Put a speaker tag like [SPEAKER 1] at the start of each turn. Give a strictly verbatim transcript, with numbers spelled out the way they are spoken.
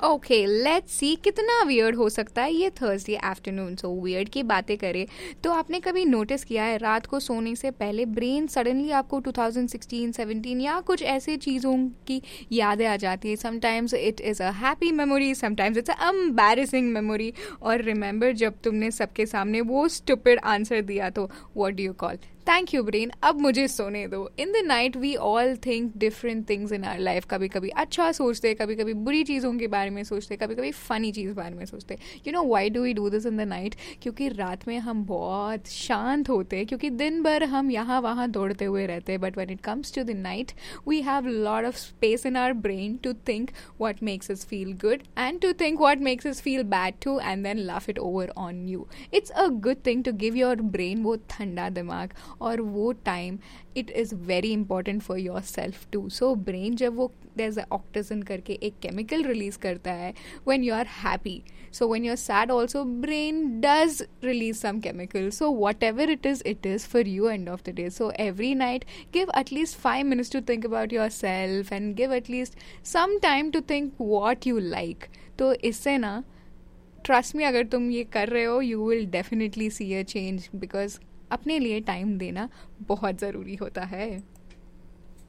[SPEAKER 1] Okay, let's see कितना weird हो सकता है ये थर्सडे आफ्टरनून। सो वियर्ड की बातें करें तो आपने कभी नोटिस किया है रात को सोने से पहले ब्रेन सडनली आपको टू थाउज़ेंड सिक्सटीन सेवनटीन या कुछ ऐसे चीज़ों की यादें आ जाती है। Sometimes it is a happy memory, sometimes it's a embarrassing memory. और रिमेंबर जब तुमने सबके सामने वो स्टूपिड आंसर दिया तो what do you call, thank you brain, अब मुझे सोने दो। In the night we all think different things in our life. कभी कभी अच्छा सोचते, कभी कभी बुरी चीज़ों के बारे में सोचते, कभी कभी फ़नी चीज़ बारे में सोचते। You know why do we do this in the night? क्योंकि रात में हम बहुत शांत होते हैं, क्योंकि दिन भर हम यहाँ वहाँ दौड़ते हुए रहते हैं। But when it comes to the night we have lot of space in our brain to think what makes us feel good and to think what makes us feel bad too, and then laugh it over on you. It's a good thing to give your brain वो ठंडा दिमाग और वो time. It is very important for yourself too. So brain जब वो there's a oxytocin करके एक chemical release करता है when you are happy. So when you're sad also brain does release some chemical. So whatever it is, it is for you end of the day. So every night give at least five minutes to think about yourself and give at least some time to think what you like. तो इससे ना trust में अगर तुम ये कर रहे हो you will definitely C a change, because अपने लिए टाइम देना बहुत ज़रूरी होता है.